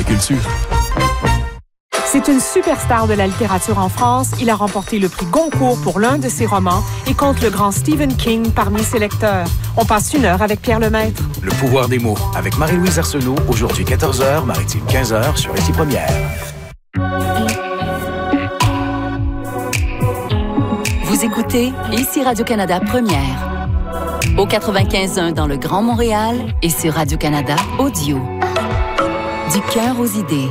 la culture. C'est une superstar de la littérature en France. Il a remporté le prix Goncourt pour l'un de ses romans et compte le grand Stephen King parmi ses lecteurs. On passe une heure avec Pierre Lemaître. Le pouvoir des mots avec Marie-Louise Arsenault, aujourd'hui 14h, Maritime 15h sur Ici Première. Vous écoutez Ici Radio-Canada Première. Au 95.1 dans le Grand Montréal et sur Radio-Canada Audio. Du cœur aux idées.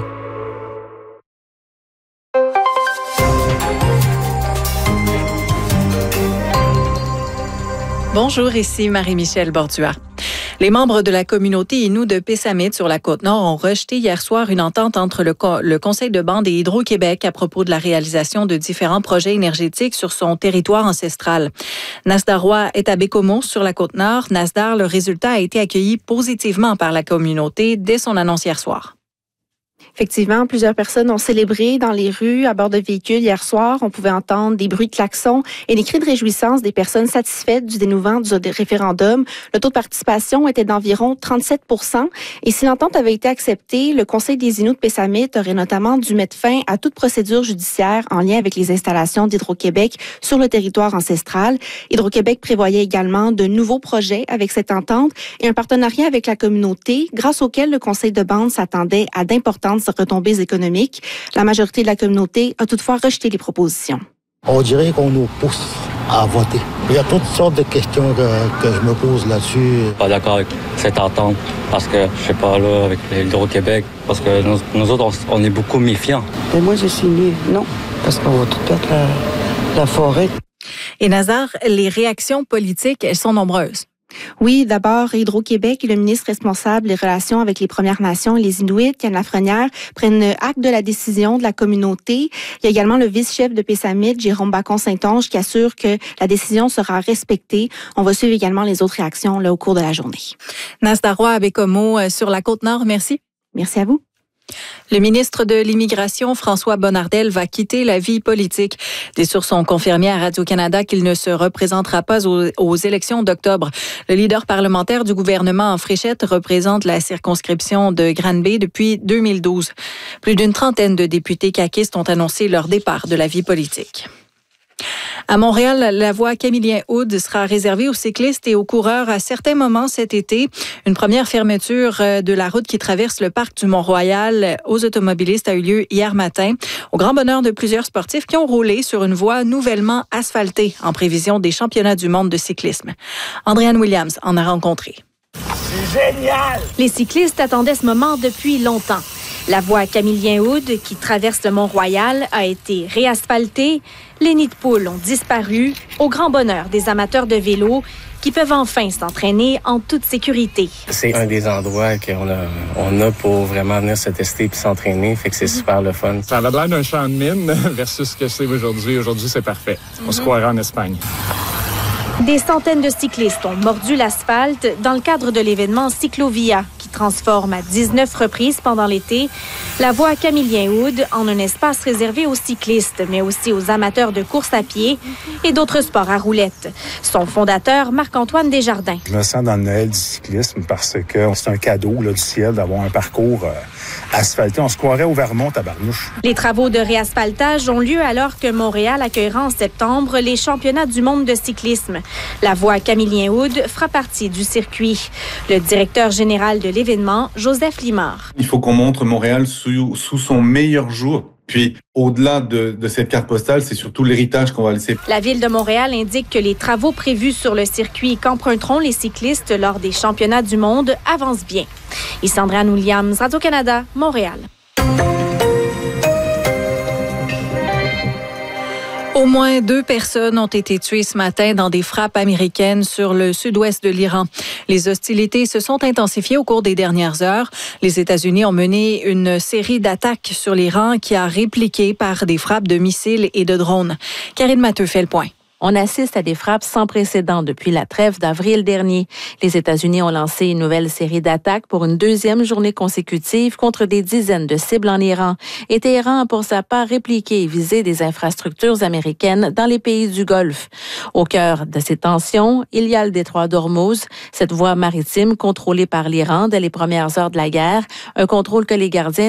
Bonjour, ici Marie-Michel Bordua. Les membres de la communauté Innu de Pessamit sur la Côte-Nord ont rejeté hier soir une entente entre le Conseil de bande et Hydro-Québec à propos de la réalisation de différents projets énergétiques sur son territoire ancestral. Nasdar Roy est à Bécomo sur la Côte-Nord. Nasdar, le résultat a été accueilli positivement par la communauté dès son annonce hier soir. Effectivement, plusieurs personnes ont célébré dans les rues à bord de véhicules hier soir. On pouvait entendre des bruits de klaxons et des cris de réjouissance des personnes satisfaites du dénouement du référendum. Le taux de participation était d'environ 37 %. Et si l'entente avait été acceptée, le Conseil des Inuits de Pessamit aurait notamment dû mettre fin à toute procédure judiciaire en lien avec les installations d'Hydro-Québec sur le territoire ancestral. Hydro-Québec prévoyait également de nouveaux projets avec cette entente et un partenariat avec la communauté, grâce auquel le Conseil de bande s'attendait à d'importantes retombées économiques. La majorité de la communauté a toutefois rejeté les propositions. On dirait qu'on nous pousse à voter. Il y a toutes sortes de questions que je me pose là-dessus. Pas d'accord avec cette entente parce que, je sais pas, là, avec l'Hydro-Québec, parce que nous autres, on est beaucoup méfiants. Mais moi, j'ai signé non, parce qu'on va tout perdre la forêt. Et Nazar, les réactions politiques, elles sont nombreuses. Oui, d'abord, Hydro-Québec et le ministre responsable des relations avec les Premières Nations et les Inuits, Ken Lafrenière, prennent acte de la décision de la communauté. Il y a également le vice-chef de Pessamit, Jérôme Bacon-Saint-Onge, qui assure que la décision sera respectée. On va suivre également les autres réactions là, au cours de la journée. Nasdar Roy à Bécomo sur la Côte-Nord, merci. Merci à vous. Le ministre de l'Immigration, François Bonnardel, va quitter la vie politique. Des sources ont confirmé à Radio-Canada qu'il ne se représentera pas aux élections d'octobre. Le leader parlementaire du gouvernement en Fréchette représente la circonscription de Granby depuis 2012. Plus d'une trentaine de députés caquistes ont annoncé leur départ de la vie politique. À Montréal, la voie Camillien-Houde sera réservée aux cyclistes et aux coureurs à certains moments cet été. Une première fermeture de la route qui traverse le parc du Mont-Royal aux automobilistes a eu lieu hier matin, au grand bonheur de plusieurs sportifs qui ont roulé sur une voie nouvellement asphaltée en prévision des championnats du monde de cyclisme. Andréane Williams en a rencontré. C'est génial! Les cyclistes attendaient ce moment depuis longtemps. La voie Camillien-Houde, qui traverse le Mont-Royal, a été réasphaltée. Les nids de poules ont disparu, au grand bonheur des amateurs de vélo qui peuvent enfin s'entraîner en toute sécurité. C'est un des endroits qu'on a pour vraiment venir se tester et s'entraîner, fait que c'est super le fun. Ça avait l'air d'un champ de mine versus ce que c'est aujourd'hui. Aujourd'hui, c'est parfait. On se croirait en Espagne. Des centaines de cyclistes ont mordu l'asphalte dans le cadre de l'événement Cyclovia, qui transforme à 19 reprises pendant l'été la voie Camillien-Houde en un espace réservé aux cyclistes, mais aussi aux amateurs de course à pied et d'autres sports à roulettes. Son fondateur, Marc-Antoine Desjardins. Je me sens dans le Noël du cyclisme parce que c'est un cadeau là, du ciel d'avoir un parcours asphalté. On se croirait au Vermont, tabarnouche. Les travaux de réasphaltage ont lieu alors que Montréal accueillera en septembre les championnats du monde de cyclisme. La voie Camillien-Houde fera partie du circuit. Le directeur général de l'événement, Joseph Limard. Il faut qu'on montre Montréal sous son meilleur jour. Puis, au-delà de cette carte postale, c'est surtout l'héritage qu'on va laisser. La Ville de Montréal indique que les travaux prévus sur le circuit qu'emprunteront les cyclistes lors des championnats du monde avancent bien. Ici Andréane Williams, Radio-Canada, Montréal. Au moins 2 personnes ont été tuées ce matin dans des frappes américaines sur le sud-ouest de l'Iran. Les hostilités se sont intensifiées au cours des dernières heures. Les États-Unis ont mené une série d'attaques sur l'Iran qui a répliqué par des frappes de missiles et de drones. Karine Matteux fait le point. On assiste à des frappes sans précédent depuis la trêve d'avril dernier. Les États-Unis ont lancé une nouvelle série d'attaques pour une 2e journée consécutive contre des dizaines de cibles en Iran. Et Téhéran a pour sa part répliqué et visé des infrastructures américaines dans les pays du Golfe. Au cœur de ces tensions, il y a le détroit d'Ormuz, cette voie maritime contrôlée par l'Iran dès les premières heures de la guerre, un contrôle que les gardiens